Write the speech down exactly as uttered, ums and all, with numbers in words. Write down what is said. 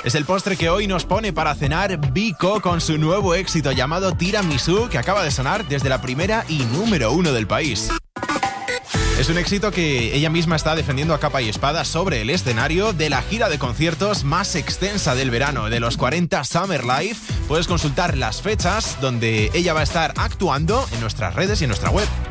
Es el postre que hoy nos pone para cenar Vico con su nuevo éxito llamado Tiramisú, que acaba de sonar desde la primera y número uno del país. Es un éxito que ella misma está defendiendo a capa y espada sobre el escenario de la gira de conciertos más extensa del verano, de los cuarenta Summer Live. Puedes consultar las fechas donde ella va a estar actuando en nuestras redes y en nuestra web.